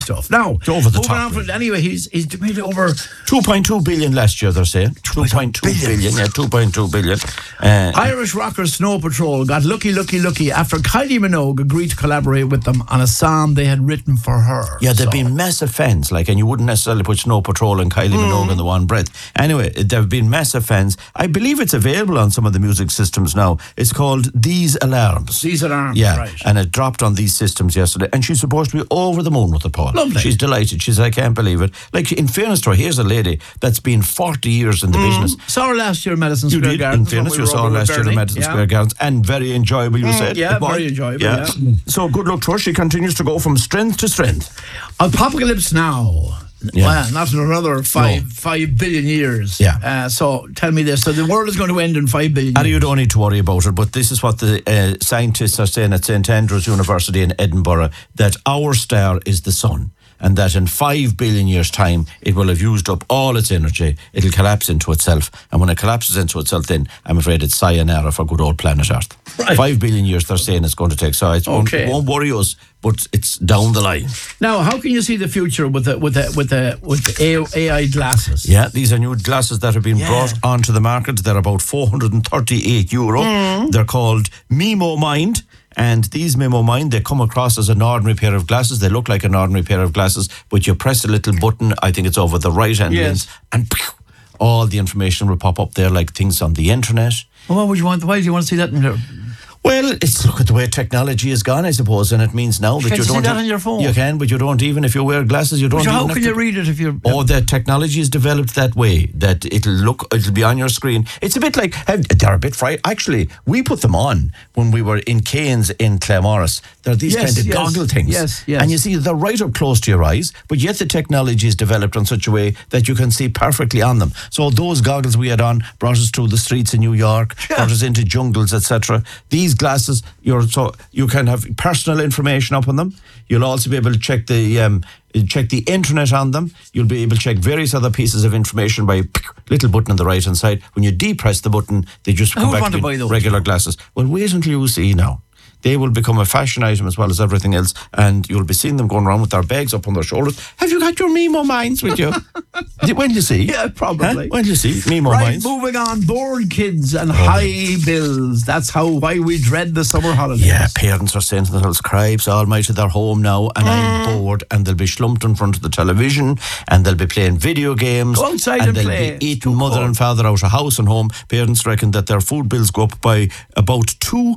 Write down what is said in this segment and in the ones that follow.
stuff. Now, It's over the moving top, on from, really. anyway, he's made over 2.2 billion last year, they're saying. 2.2 billion. Yeah, 2.2 billion. Irish rocker Snow Patrol got lucky after Kylie Minogue agreed to collaborate with them on a song they had written for her. Yeah, there've been massive fans, and you wouldn't necessarily put Snow Patrol and Kylie Minogue in the one breath. Anyway, there've been massive fans. I believe it's available on some of the music systems now. It's called These Alarms. These Alarms, yeah, right. And it dropped on these systems yesterday, and she's supposed to be over the moon with it, Paul. Lovely. She's delighted. She said, I can't believe it. In fairness to her, here's a lady that's been 40 years in the business. Saw her last year at Madison You Square did, Gardens. in fairness, you saw her last year at Madison Square Gardens, and very enjoyable, you said. Yeah, very enjoyable, yeah. So good luck to her. She continues to go from strength to strength. Apocalypse Now. Yeah. Well, not in another 5 billion years. Yeah. So tell me this. So the world is going to end in 5 billion years. You don't need to worry about it, but this is what the scientists are saying at St Andrews University in Edinburgh, that our star is the sun, and that in 5 billion years' time, it will have used up all its energy. It'll collapse into itself. And when it collapses into itself, then I'm afraid it's sayonara for good old planet Earth. Right. 5 billion years, they're saying it's going to take. So it won't worry us, but it's down the line. Now, how can you see the future with the AI glasses? Yeah, these are new glasses that have been brought onto the market. They're about €438. They're called Mimo Mind. And these Mimo Mind, they come across as an ordinary pair of glasses. They look like an ordinary pair of glasses, but you press a little button, I think it's over the right-hand lens, and all the information will pop up there, like things on the internet. Well, what would you want? Why do you want to see that in there? Well, it's look at the way technology has gone, I suppose, and it means now that you don't see that on your phone. You can, but you don't even if you wear glasses. You don't. So how can you read it if you're? Oh, the technology is developed that way that it'll be on your screen. It's a bit like they're a bit fright. Actually, we put them on when we were in Cairns in Claremorris. They're these kind of goggle things. Yes. And you see, they're right up close to your eyes, but yet the technology is developed in such a way that you can see perfectly on them. So those goggles we had on brought us through the streets in New York, brought us into jungles, etc. These glasses, you can have personal information up on them. You'll also be able to check the internet on them. You'll be able to check various other pieces of information by a little button on the right hand side. When you depress the button, they just come back to regular glasses. Well, wait until you see now. They will become a fashion item as well as everything else, and you'll be seeing them going around with their bags up on their shoulders. Have you got your Mimo Minds with you? When do you see? Yeah, probably. When do you see Mimo Minds? Moving on. Bored kids and high bills. That's why we dread the summer holidays. Yeah, parents are saying to themselves, "Cripes, almighty, they're home now, and I'm bored," and they'll be slumped in front of the television, and they'll be playing video games. Go outside and they'll play. be eating mother and father out of house and home. Parents reckon that their food bills go up by about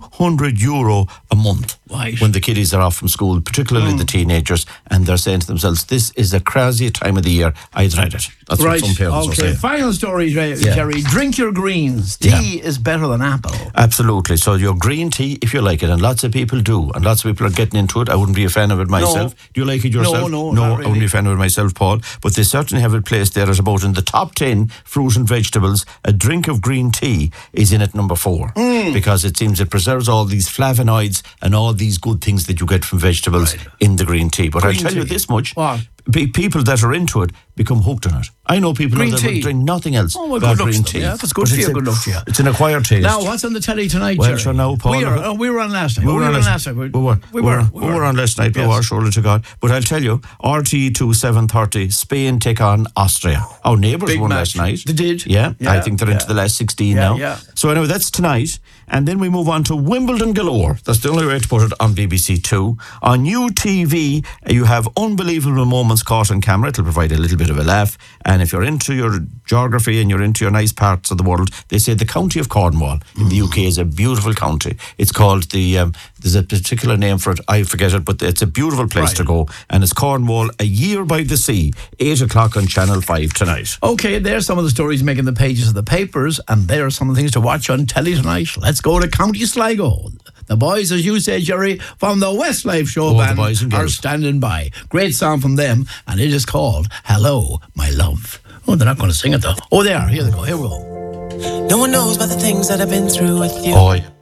€200 a month. Right. When the kiddies are off from school, particularly the teenagers, and they're saying to themselves, "This is the crazy time of the year. I dread it." That's what some parents are saying. Final story, Jerry. Drink your greens. Tea is better than apple. Absolutely. So your green tea, if you like it, and lots of people do, and lots of people are getting into it. I wouldn't be a fan of it myself. No. Do you like it yourself? No, not really. I wouldn't be a fan of it myself, Paul. But they certainly have it placed there as about in the top 10 fruit and vegetables. A drink of green tea is in at number 4 because it seems it preserves all these flavonoids and all these good things that you get from vegetables in the green tea. But I'll tell you this much. What? People that are into it become hooked on it. I know people that would drink nothing else but green tea. Yeah, that's good for you. Good luck to you. It's an acquired taste. Now, what's on the telly tonight, Well, Jerry? sure, now, Paul. We were on last night. We were on last night. We were on last night. We were, surely to God. But I'll tell you, RTE2 7:30, Spain take on Austria. Our neighbours won last night. They did? Yeah. I think they're into the last 16 now. Yeah. So anyway, that's tonight. And then we move on to Wimbledon galore. That's the only way to put it on BBC Two. On UTV, you have unbelievable moments caught on camera. It'll provide a little bit of a laugh. And if you're into your geography and you're into your nice parts of the world, they say the county of Cornwall in the UK is a beautiful county. It's called there's a particular name for it, I forget it, but it's a beautiful place to go. And it's Cornwall, a year by the sea, 8 o'clock on Channel 5 tonight. Okay, there's some of the stories making the pages of the papers, and there are some of the things to watch on telly tonight. Let's go to County Sligo. The boys, as you say, Jerry, from the Westlife Show band are standing by. Great song from them, and it is called Hello, My Love. Oh, they're not going to sing it, though. Oh, they are. Here they go. Here we go. No one knows about the things that I've been through with you. Oh, yeah.